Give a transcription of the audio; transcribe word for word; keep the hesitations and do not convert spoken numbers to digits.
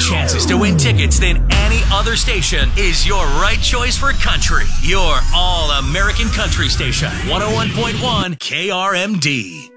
chances to win tickets than any other station is your right choice for country. Your all-American country station, one oh one point one K R M D.